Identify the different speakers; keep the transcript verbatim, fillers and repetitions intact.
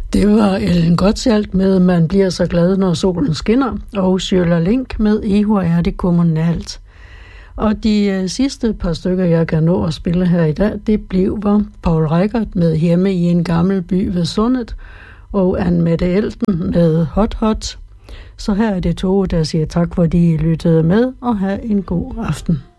Speaker 1: Det var Ellen Gottschalk med Man bliver så glad, når solen skinner, og Sjøller Link med I hvor er det kommunalt. Og de sidste par stykker, jeg kan nå at spille her i dag, det bliver Paul Reichert med Hjemme i en gammel by ved Sundet, og Anne-Mette Elten med Hot Hot. Så her er det to, der siger tak, fordi I lyttede med, og have en god aften.